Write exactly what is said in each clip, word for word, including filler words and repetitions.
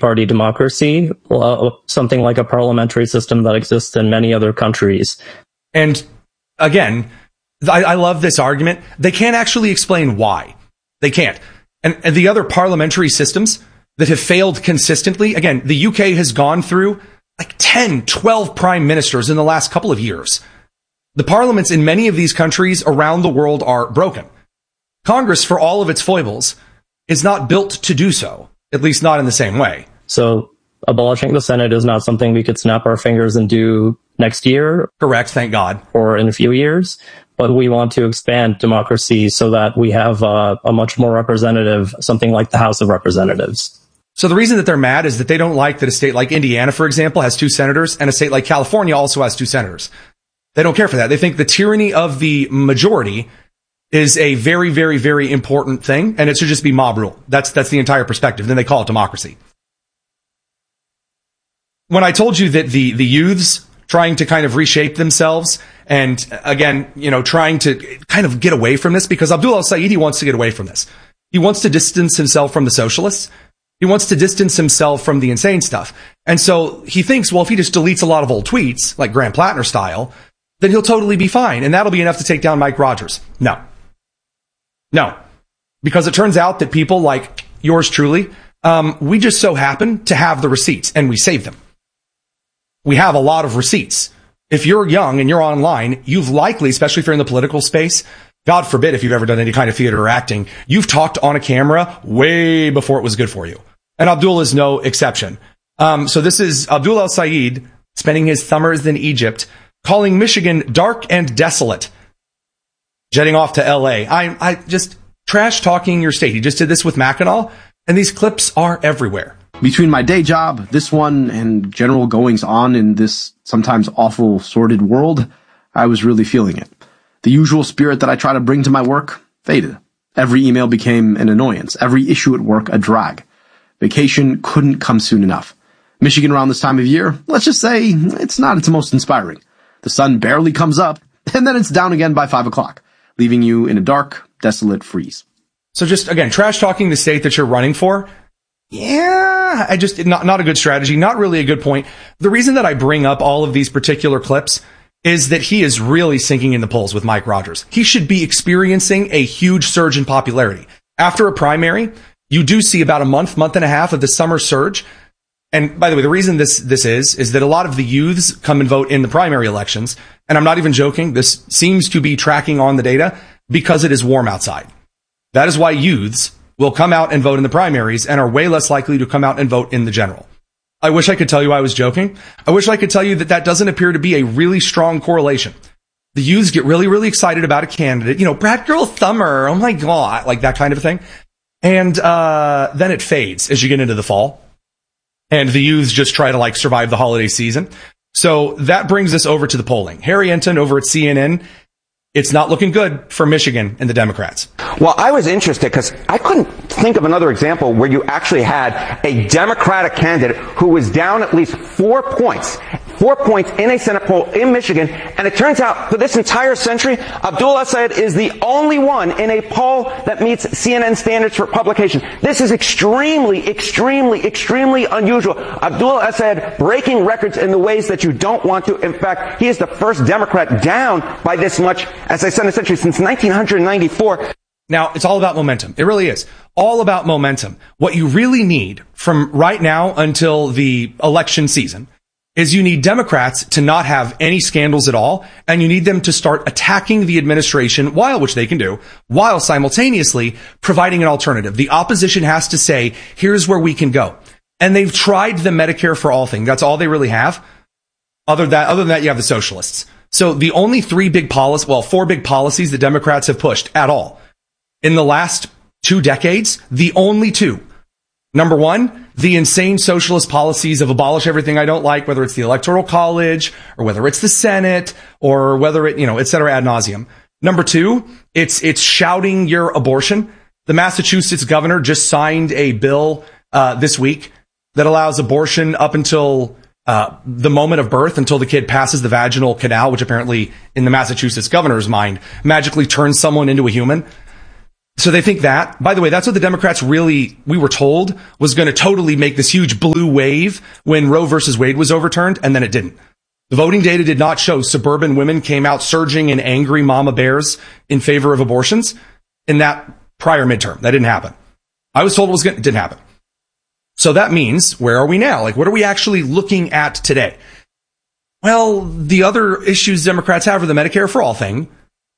multi-party democracy, uh, something like a parliamentary system that exists in many other countries. And again, I, I love this argument. They can't actually explain why. They can't. And, and the other parliamentary systems that have failed consistently, again, the U K has gone through like ten, twelve prime ministers in the last couple of years. The parliaments in many of these countries around the world are broken. Congress, for all of its foibles, is not built to do so, at least not in the same way. So abolishing the Senate is not something we could snap our fingers and do next year. Correct, thank God. Or in a few years. But we want to expand democracy so that we have uh, a much more representative, something like the House of Representatives. So the reason that they're mad is that they don't like that a state like Indiana, for example, has two senators, and a state like California also has two senators. They don't care for that. They think the tyranny of the majority is a very, very, very important thing, and it should just be mob rule. That's that's the entire perspective. Then they call it democracy. When I told you that the the youths trying to kind of reshape themselves, and again, you know, trying to kind of get away from this, because Abdul El-Sayed, he wants to get away from this. He wants to distance himself from the socialists. He wants to distance himself from the insane stuff. And so he thinks, well, if he just deletes a lot of old tweets, like Graham Plattner style, then he'll totally be fine. And that'll be enough to take down Mike Rogers. No. No. Because it turns out that people like yours truly, um, we just so happen to have the receipts, and we save them. We have a lot of receipts. If you're young and you're online, you've likely, especially if you're in the political space, God forbid if you've ever done any kind of theater or acting, you've talked on a camera way before it was good for you. And Abdul is no exception. Um, so this is Abdul El-Sayed spending his summers in Egypt, calling Michigan dark and desolate, jetting off to L A. I, I just trash talking your state. He just did this with Mackinac, and these clips are everywhere. Between my day job, this one, and general goings on in this sometimes awful, sordid world, I was really feeling it. The usual spirit that I try to bring to my work faded. Every email became an annoyance. Every issue at work a drag. Vacation couldn't come soon enough. Michigan around this time of year, let's just say, it's not its most inspiring. The sun barely comes up, and then it's down again by five o'clock, leaving you in a dark, desolate freeze. So just, again, trash talking the state that you're running for, yeah, I just, not, not a good strategy, not really a good point. The reason that I bring up all of these particular clips is that he is really sinking in the polls with Mike Rogers. He should be experiencing a huge surge in popularity. After a primary, you do see about a month, month and a half of the summer surge. And by the way, the reason this, this is, is that a lot of the youths come and vote in the primary elections. And I'm not even joking. This seems to be tracking on the data because it is warm outside. That is why youths will come out and vote in the primaries and are way less likely to come out and vote in the general. I wish I could tell you I was joking. I wish I could tell you that that doesn't appear to be a really strong correlation. The youths get really, really excited about a candidate. You know, Brad Girl Thummer, oh my God, like that kind of thing. And uh then it fades as you get into the fall. And the youths just try to like survive the holiday season. So that brings us over to the polling. Harry Enton over at C N N. It's not looking good for Michigan and the Democrats. Well, I was interested because I couldn't think of another example where you actually had a Democratic candidate who was down at least four points, four points in a Senate poll in Michigan. And it turns out for this entire century, Abdul El-Sayed is the only one in a poll that meets C N N standards for publication. This is extremely, extremely, extremely unusual. Abdul El-Sayed breaking records in the ways that you don't want to. In fact, he is the first Democrat down by this much, as I said, in a century since nineteen ninety-four. Now, it's all about momentum. It really is. All about momentum. What you really need from right now until the election season is you need Democrats to not have any scandals at all, and you need them to start attacking the administration, while, which they can do, while simultaneously providing an alternative. The opposition has to say, here's where we can go. And they've tried the Medicare for All thing. That's all they really have. Other than that, other than that, you have the socialists. So the only three big policies, well, four big policies the Democrats have pushed at all in the last two decades, the only two. Number one, the insane socialist policies of abolish everything I don't like, whether it's the Electoral College or whether it's the Senate or whether it, you know, et cetera ad nauseum. Number two, it's, it's shouting your abortion. The Massachusetts governor just signed a bill, uh, this week that allows abortion up until, uh, the moment of birth, until the kid passes the vaginal canal, which apparently in the Massachusetts governor's mind magically turns someone into a human. So they think that, by the way, that's what the Democrats really, we were told, was going to totally make this huge blue wave when Roe versus Wade was overturned, and then it didn't. The voting data did not show suburban women came out surging in angry mama bears in favor of abortions in that prior midterm. That didn't happen. I was told it was going to, it didn't happen. So that means, where are we now? Like, what are we actually looking at today? Well, the other issues Democrats have are the Medicare for All thing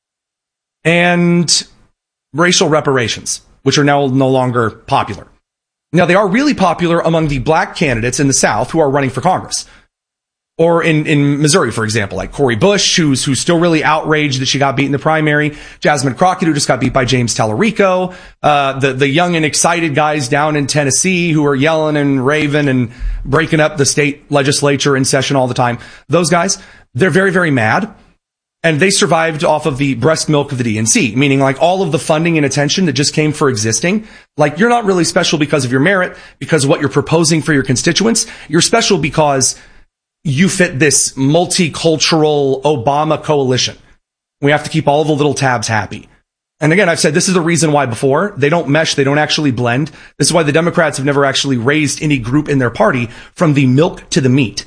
and racial reparations, which are now no longer popular. Now, they are really popular among the black candidates in the South who are running for Congress. Or in, in Missouri, for example, like Cori Bush, who's, who's still really outraged that she got beat in the primary. Jasmine Crockett, who just got beat by James Tallarico. Uh, the, the young and excited guys down in Tennessee who are yelling and raving and breaking up the state legislature in session all the time. Those guys, they're very, very mad. And they survived off of the breast milk of the D N C, meaning like all of the funding and attention that just came for existing. Like, you're not really special because of your merit, because of what you're proposing for your constituents. You're special because you fit this multicultural Obama coalition. We have to keep all the little tabs happy. And again, I've said this is the reason why before they don't mesh, they don't actually blend. This is why the Democrats have never actually raised any group in their party from the milk to the meat.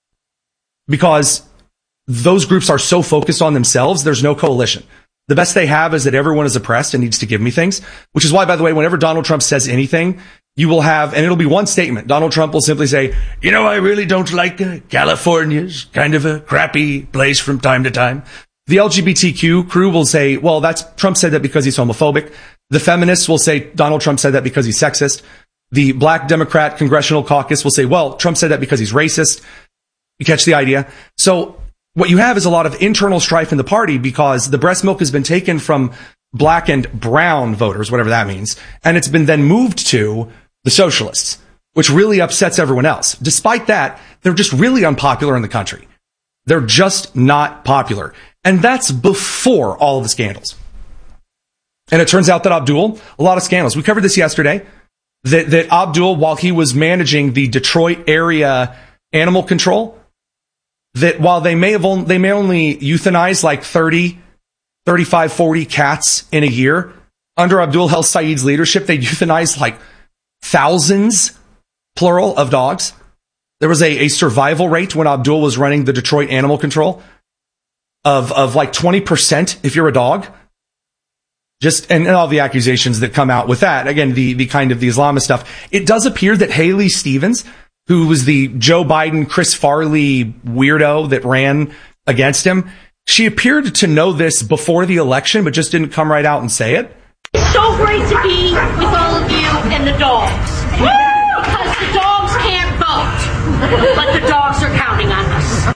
Because those groups are so focused on themselves, there's no coalition. The best they have is that everyone is oppressed and needs to give me things, which is why, by the way, whenever Donald Trump says anything, you will have, and it'll be one statement. Donald Trump will simply say, you know, I really don't like uh, California's kind of a crappy place from time to time. The L G B T Q crew will say, well, that's Trump said that because he's homophobic. The feminists will say Donald Trump said that because he's sexist. The Black Democrat Congressional Caucus will say, well, Trump said that because he's racist. You catch the idea? So what you have is a lot of internal strife in the party because the breast milk has been taken from black and brown voters, whatever that means, and it's been then moved to the socialists, which really upsets everyone else. Despite that, they're just really unpopular in the country. They're just not popular. And that's before all of the scandals. And it turns out that Abdul, a lot of scandals. We covered this yesterday, that, that Abdul, while he was managing the Detroit area animal control, that while they may have only, they may only euthanize like thirty, thirty-five, forty cats in a year, under Abdul El Sayed's leadership, they euthanized like thousands, plural, of dogs. There was a, a survival rate when Abdul was running the Detroit animal control of, of like twenty percent if you're a dog. Just, and, and all the accusations that come out with that. Again, the, the kind of the Islamist stuff. It does appear that Haley Stevens, who was the Joe Biden, Chris Farley weirdo that ran against him, she appeared to know this before the election, but just didn't come right out and say it. It's so great to be with all of you and the dogs. Woo! Because the dogs can't vote, but the dogs are counting on us.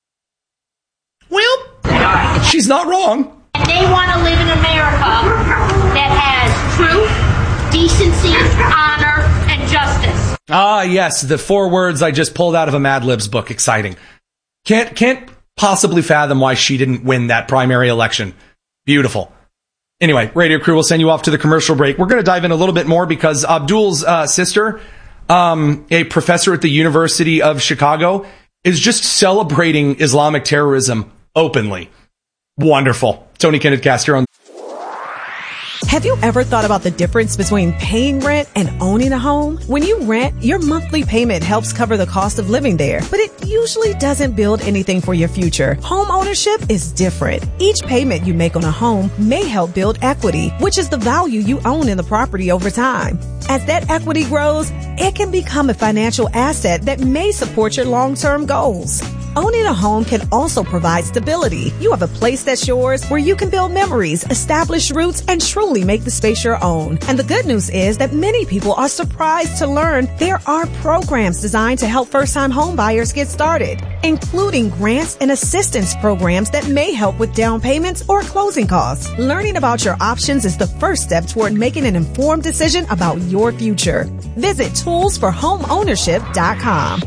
Well, she's not wrong. And they want to live in America that has truth, decency, honor, and justice. Ah, yes, the four words I just pulled out of a Mad Libs book. Exciting. Can't can't possibly fathom why she didn't win that primary election. Beautiful. Anyway, Radio Crew will send you off to the commercial break. We're going to dive in a little bit more because Abdul's uh, sister, um, a professor at the University of Chicago, is just celebrating Islamic terrorism openly. Wonderful. Tony Kenneth Caster on. Have you ever thought about the difference between paying rent and owning a home? When you rent, your monthly payment helps cover the cost of living there, but it usually doesn't build anything for your future. Home ownership is different. Each payment you make on a home may help build equity, which is the value you own in the property over time. As that equity grows, it can become a financial asset that may support your long-term goals. Owning a home can also provide stability. You have a place that's yours where you can build memories, establish roots, and truly make the space your own. And the good news is that many people are surprised to learn there are programs designed to help first-time home buyers get started, including grants and assistance programs that may help with down payments or closing costs. Learning about your options is the first step toward making an informed decision about your future. Visit tools for home ownership dot com.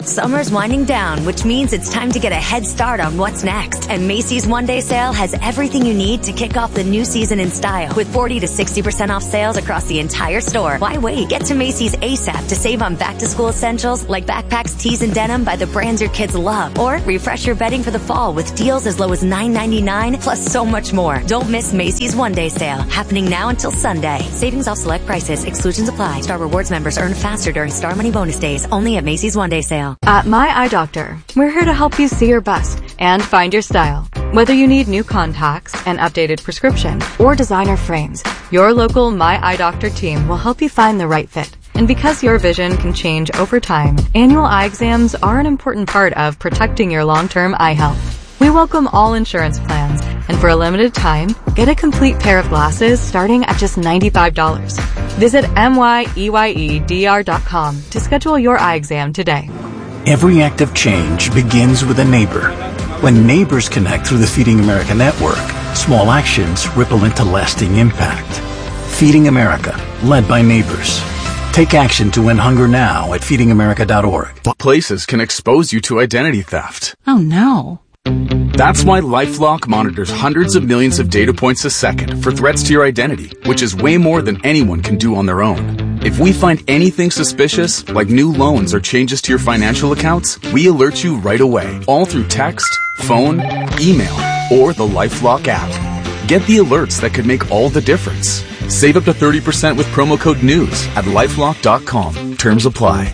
Summer's winding down, which means it's time to get a head start on what's next. And Macy's One Day Sale has everything you need to kick off the new season in style with forty to sixty percent off sales across the entire store. Why wait? Get to Macy's ASAP to save on back-to-school essentials like backpacks, tees, and denim by the brands your kids love. Or refresh your bedding for the fall with deals as low as nine ninety-nine, plus so much more. Don't miss Macy's One Day Sale, happening now until Sunday. Savings off select prices. Exclusions apply. Star Rewards members earn faster during Star Money bonus days. Only at Macy's One Day Sale. At My Eye Doctor, we're here to help you see your best and find your style. Whether you need new contacts, an updated prescription, or designer frames, your local My Eye Doctor team will help you find the right fit. And because your vision can change over time, annual eye exams are an important part of protecting your long-term eye health. We welcome all insurance plans, and for a limited time, get a complete pair of glasses starting at just ninety-five dollars. Visit M Y E Y E D R dot com to schedule your eye exam today. Every act of change begins with a neighbor. When neighbors connect through the Feeding America network, small actions ripple into lasting impact. Feeding America, led by neighbors. Take action to end hunger now at feeding america dot org. Places can expose you to identity theft. Oh no. That's why LifeLock monitors hundreds of millions of data points a second for threats to your identity, which is way more than anyone can do on their own. If we find anything suspicious, like new loans or changes to your financial accounts, we alert you right away, all through text, phone, email, or the LifeLock app. Get the alerts that could make all the difference. Save up to thirty percent with promo code NEWS at lifelock dot com. Terms apply.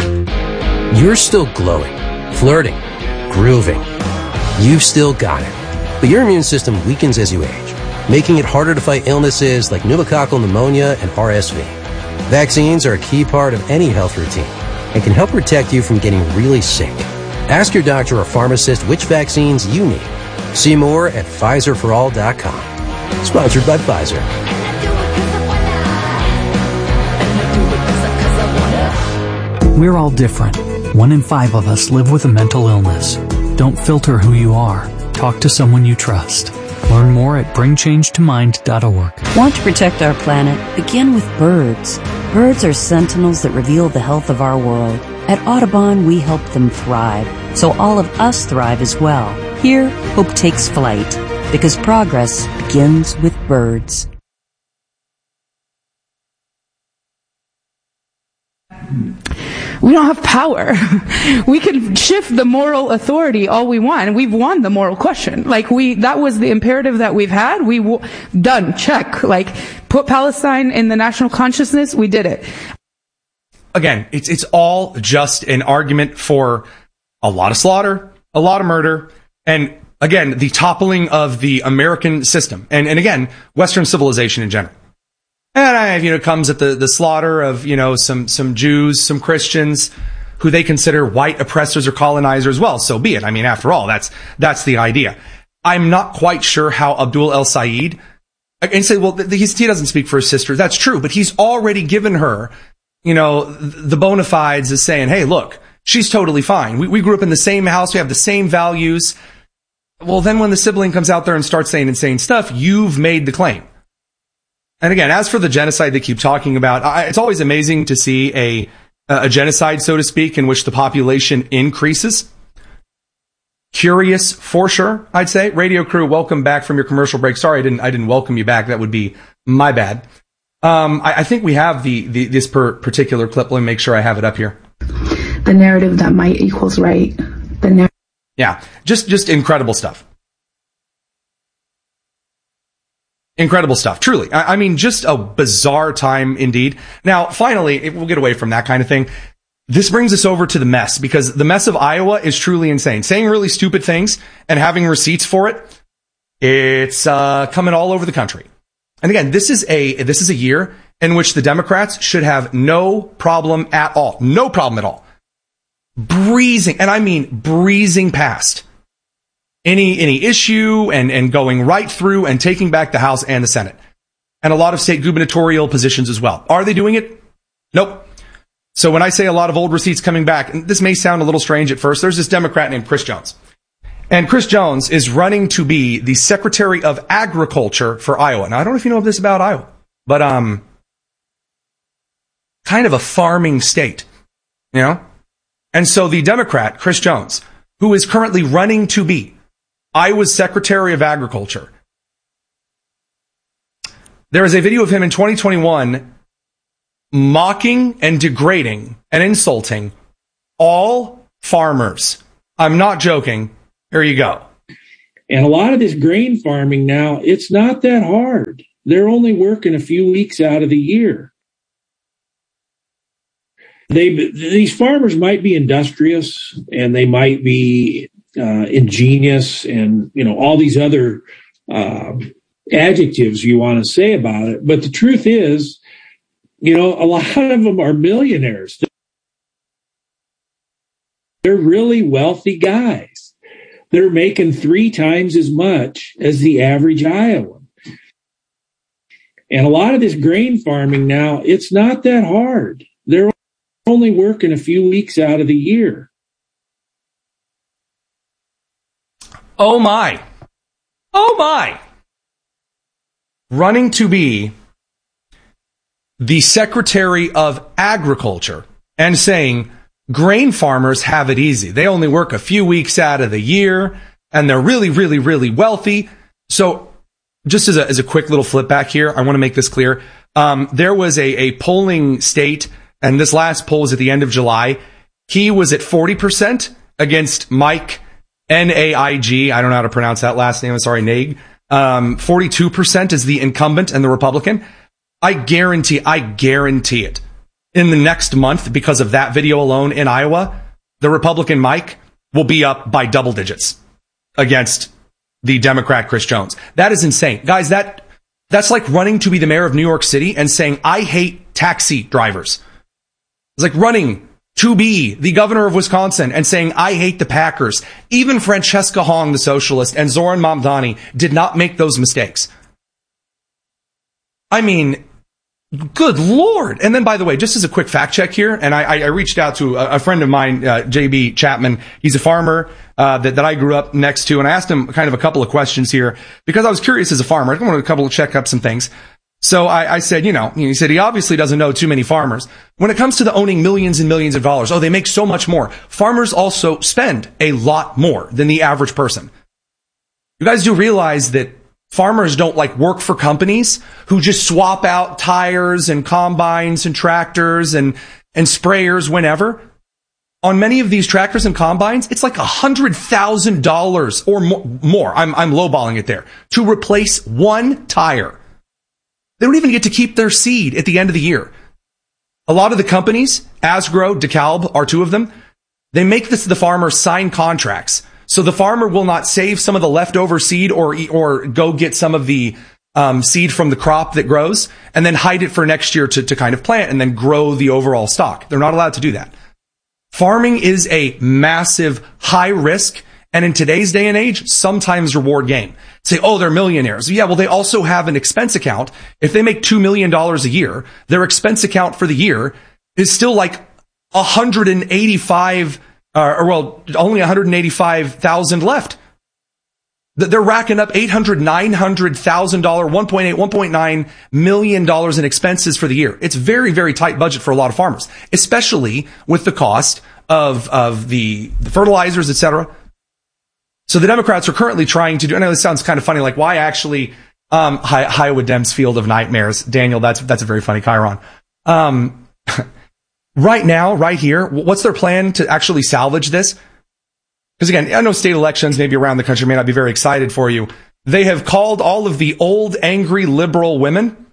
You're still glowing, flirting, grooving. You've still got it. But your immune system weakens as you age, making it harder to fight illnesses like pneumococcal pneumonia and R S V. Vaccines are a key part of any health routine and can help protect you from getting really sick. Ask your doctor or pharmacist which vaccines you need. See more at Pfizer for all dot com. Sponsored by Pfizer. We're all different. One in five of us live with a mental illness. Don't filter who you are. Talk to someone you trust. Learn more at bring change to mind dot org. Want to protect our planet? Begin with birds. Birds are sentinels that reveal the health of our world. At Audubon, we help them thrive, so all of us thrive as well. Here, hope takes flight, because progress begins with birds. We don't have power. We can shift the moral authority all we want. We've won the moral question. Like we, that was the imperative that we've had. We, w- done, check. Like, put Palestine in the national consciousness. We did it. Again, it's, it's all just an argument for a lot of slaughter, a lot of murder, and again, the toppling of the American system. And, and again, Western civilization in general. And I, you know, it comes at the, the slaughter of, you know, some, some Jews, some Christians who they consider white oppressors or colonizers. Well, so be it. I mean, after all, that's, that's the idea. I'm not quite sure how Abdul El-Sayed, and say, well, he's, he doesn't speak for his sister. That's true, but he's already given her, you know, the bona fides as saying, hey, look, she's totally fine. We, we grew up in the same house. We have the same values. Well, then when the sibling comes out there and starts saying insane stuff, you've made the claim. And again, as for the genocide they keep talking about, I, it's always amazing to see a, a genocide, so to speak, in which the population increases. Curious for sure, I'd say. Radio crew, welcome back from your commercial break. Sorry, I didn't, I didn't welcome you back. That would be my bad. Um, I, I think we have the, the this per particular clip. Let me make sure I have it up here. The narrative that might equals right. The narrative. Yeah, just, just incredible stuff. Incredible stuff, truly. I, I mean, just a bizarre time indeed. Now, finally, we'll get away from that kind of thing. This brings us over to the mess, because the mess of Iowa is truly insane. Saying really stupid things and having receipts for it, it's uh, coming all over the country. And again, this is a this is a year in which the Democrats should have no problem at all. No problem at all. Breezing, and I mean breezing past any any issue and, and going right through and taking back the House and the Senate. And a lot of state gubernatorial positions as well. Are they doing it? Nope. So when I say a lot of old receipts coming back, and this may sound a little strange at first, there's this Democrat named Chris Jones. And Chris Jones is running to be the Secretary of Agriculture for Iowa. Now, I don't know if you know this about Iowa, but um, kind of a farming state, you know? And so the Democrat, Chris Jones, who is currently running to be Iowa's Secretary of Agriculture, there is a video of him in twenty twenty-one mocking and degrading and insulting all farmers. I'm not joking. Here you go. And a lot of this grain farming now, it's not that hard. They're only working a few weeks out of the year. They, these farmers might be industrious and they might be uh, ingenious and, you know, all these other uh, adjectives you want to say about it. But the truth is, you know, a lot of them are millionaires. They're really wealthy guys. They're making three times as much as the average Iowan. And a lot of this grain farming now, it's not that hard. They're only working a few weeks out of the year. Oh my. Oh my. Running to be the Secretary of Agriculture and saying grain farmers have it easy. They only work a few weeks out of the year and they're really, really, really wealthy. So just as a, as a quick little flip back here, I want to make this clear. Um, there was a, a polling state, and this last poll was at the end of July. He was at forty percent against Mike N A I G. I don't know how to pronounce that last name. I'm sorry, Naig. Um, forty-two percent is the incumbent and the Republican. I guarantee, I guarantee it. In the next month, because of that video alone in Iowa, the Republican Mike will be up by double digits against the Democrat Chris Jones. That is insane. Guys, that that's like running to be the mayor of New York City and saying, I hate taxi drivers. It's like running to be the governor of Wisconsin and saying, I hate the Packers. Even Francesca Hong, the socialist, and Zoran Mamdani did not make those mistakes. I mean, good Lord. And then, by the way, just as a quick fact check here, and I, I reached out to a, a friend of mine, uh, J B Chapman. He's a farmer uh, that, that I grew up next to, and I asked him kind of a couple of questions here because I was curious as a farmer. I wanted a couple of check up some things. So I, I said, you know, he said he obviously doesn't know too many farmers. When it comes to the owning millions and millions of dollars, oh, they make so much more. Farmers also spend a lot more than the average person. You guys do realize that farmers don't like work for companies who just swap out tires and combines and tractors and, and sprayers whenever. On many of these tractors and combines, it's like one hundred thousand dollars or more. I'm, I'm lowballing it there to replace one tire. They don't even get to keep their seed at the end of the year. A lot of the companies, Asgrow, DeKalb are two of them, they make this the farmer sign contracts. So the farmer will not save some of the leftover seed or or go get some of the um, seed from the crop that grows and then hide it for next year to, to kind of plant and then grow the overall stock. They're not allowed to do that. Farming is a massive high risk and in today's day and age, sometimes reward game. Say, oh, they're millionaires. Yeah, well, they also have an expense account. If they make two million dollars a year, their expense account for the year is still like one hundred eighty-five, uh, or well, only one hundred eighty-five thousand left. They're racking up eight hundred thousand dollars, nine hundred thousand dollars, one point eight, one point nine million dollars in expenses for the year. It's very, very tight budget for a lot of farmers, especially with the cost of, of the, the fertilizers, et cetera. So the Democrats are currently trying to do, I know this sounds kind of funny, like why actually, um, Iowa Dems Field of Nightmares. Daniel, that's, that's a very funny Chiron. Um, right now, right here, what's their plan to actually salvage this? Because again, I know state elections maybe around the country may not be very excited for you. They have called all of the old, angry liberal women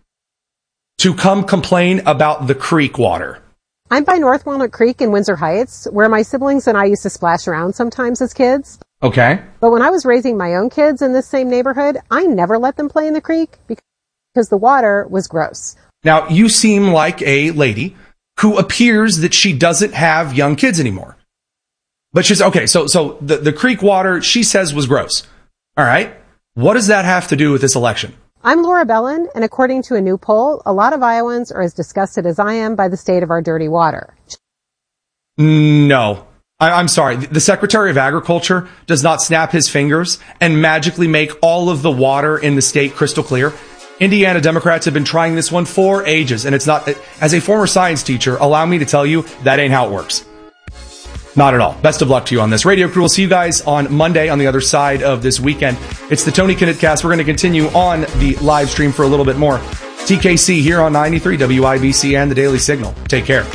to come complain about the creek water. I'm by North Walnut Creek in Windsor Heights, where my siblings and I used to splash around sometimes as kids. Okay. But when I was raising my own kids in this same neighborhood, I never let them play in the creek because the water was gross. Now, you seem like a lady who appears that she doesn't have young kids anymore. But she's, okay, so so the, the creek water, she says, was gross. All right. What does that have to do with this election? I'm Laura Bellin, and according to a new poll, a lot of Iowans are as disgusted as I am by the state of our dirty water. No. I, I'm sorry. The Secretary of Agriculture does not snap his fingers and magically make all of the water in the state crystal clear. Indiana Democrats have been trying this one for ages, and it's not, as a former science teacher, allow me to tell you, that ain't how it works. Not at all. Best of luck to you on this. Radio Crew, we'll see you guys on Monday on the other side of this weekend. It's the Tony Kinnett Cast. We're going to continue on the live stream for a little bit more. T K C here on ninety-three W I B C and the Daily Signal. Take care.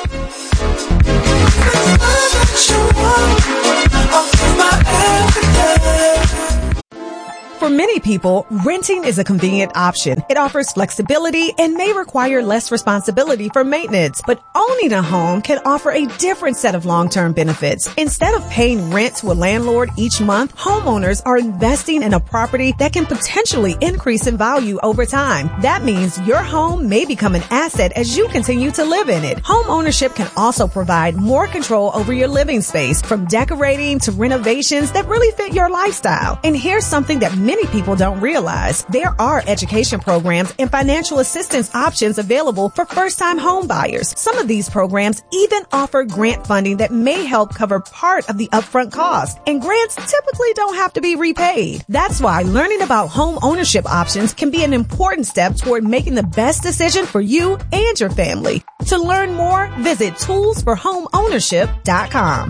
For many people, renting is a convenient option. It offers flexibility and may require less responsibility for maintenance. But owning a home can offer a different set of long-term benefits. Instead of paying rent to a landlord each month, homeowners are investing in a property that can potentially increase in value over time. That means your home may become an asset as you continue to live in it. Home ownership can also provide more control over your living space, from decorating to renovations that really fit your lifestyle. And here's something that many people don't realize. There are education programs and financial assistance options available for first-time home buyers. Some of these programs even offer grant funding that may help cover part of the upfront cost. And grants typically don't have to be repaid. That's why learning about home ownership options can be an important step toward making the best decision for you and your family. To learn more, visit tools for home ownership dot com.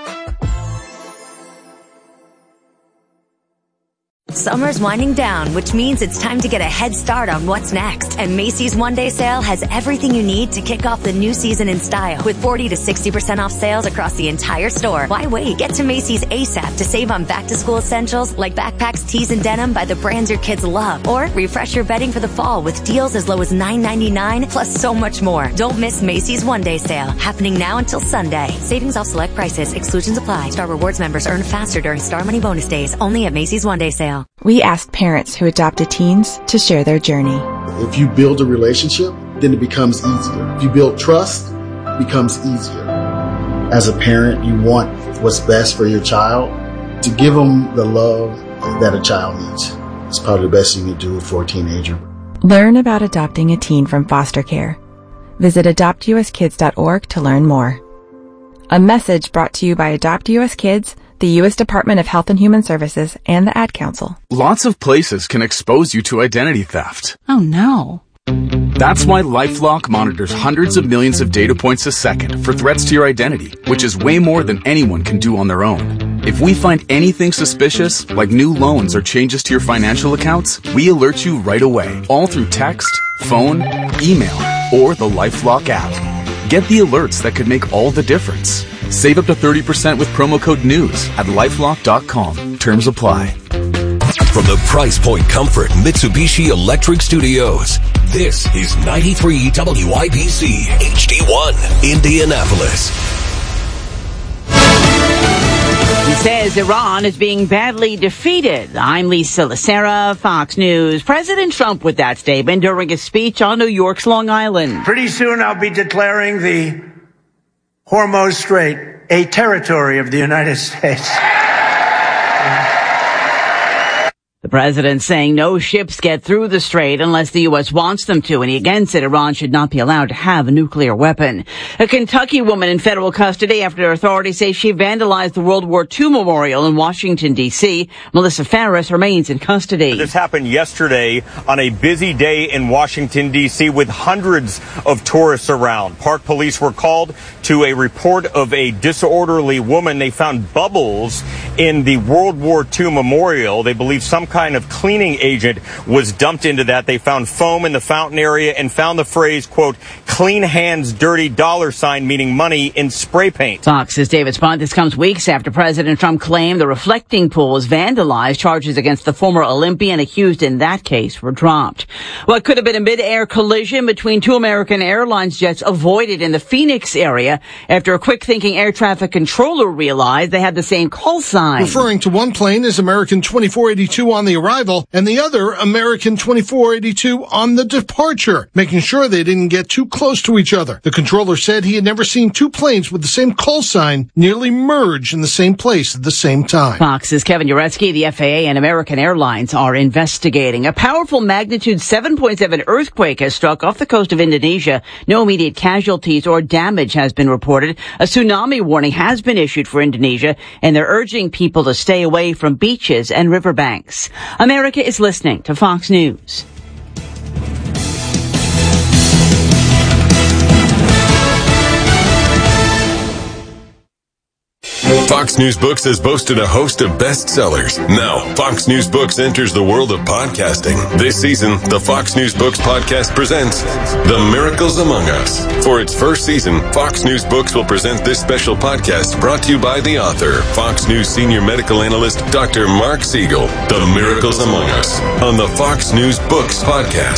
Summer's winding down, which means it's time to get a head start on what's next. And Macy's One Day Sale has everything you need to kick off the new season in style with forty to sixty percent off sales across the entire store. Why wait? Get to Macy's ASAP to save on back-to-school essentials like backpacks, tees, and denim by the brands your kids love. Or refresh your bedding for the fall with deals as low as nine ninety-nine, plus so much more. Don't miss Macy's One Day Sale, happening now until Sunday. Savings off select prices. Exclusions apply. Star Rewards members earn faster during Star Money bonus days. Only at Macy's One Day Sale. We asked parents who adopted teens to share their journey. If you build a relationship, then it becomes easier. If you build trust, it becomes easier. As a parent, you want what's best for your child. To give them the love that a child needs. It's probably the best thing you do for a teenager. Learn about adopting a teen from foster care. Visit adopt u s kids dot org to learn more. A message brought to you by Adopt U S Kids, the U S Department of Health and Human Services, and the Ad Council. Lots of places can expose you to identity theft. Oh no. That's why LifeLock monitors hundreds of millions of data points a second for threats to your identity, which is way more than anyone can do on their own. If we find anything suspicious, like new loans or changes to your financial accounts, we alert you right away, all through text, phone, email, or the LifeLock app. Get the alerts that could make all the difference. Save up to thirty percent with promo code NEWS at lifelock dot com. Terms apply. From the Price Point Comfort Mitsubishi Electric Studios, this is ninety-three W I B C H D one, Indianapolis. He says Iran is being badly defeated. I'm Lisa Lacera, Fox News. President Trump with that statement during a speech on New York's Long Island. Pretty soon I'll be declaring the Hormuz Strait a territory of the United States. The president saying no ships get through the strait unless the U S wants them to, and he again said Iran should not be allowed to have a nuclear weapon. A Kentucky woman in federal custody after authorities say she vandalized the World War Two memorial in Washington, D C Melissa Farris remains in custody. This happened yesterday on a busy day in Washington, D C with hundreds of tourists around. Park police were called to a report of a disorderly woman. They found bubbles in the World War Two memorial. They believe some kind of cleaning agent was dumped into that. They found foam in the fountain area and found the phrase, quote, clean hands, dirty dollar sign, meaning money, in spray paint. Fox's David Spont. This comes weeks after President Trump claimed the reflecting pool was vandalized. Charges against the former Olympian accused in that case were dropped. What could have been a mid-air collision between two American Airlines jets avoided in the Phoenix area after a quick-thinking air traffic controller realized they had the same call sign. Referring to one plane as American twenty-four eighty-two on the arrival and the other American twenty-four eighty-two on the departure, making sure they didn't get too close to each other. The controller said he had never seen two planes with the same call sign nearly merge in the same place at the same time. Fox's Kevin Uretsky. The F A A and American Airlines are investigating. A powerful magnitude seven point seven earthquake has struck off the coast of Indonesia. No immediate casualties or damage has been reported. A tsunami warning has been issued for Indonesia, and they're urging people to stay away from beaches and riverbanks. America is listening to Fox News. Fox News Books has boasted a host of bestsellers. Now, Fox News Books enters the world of podcasting. This season, the Fox News Books podcast presents The Miracles Among Us. For its first season, Fox News Books will present this special podcast brought to you by the author, Fox News senior medical analyst, Doctor Mark Siegel. The Miracles Among Us on the Fox News Books podcast.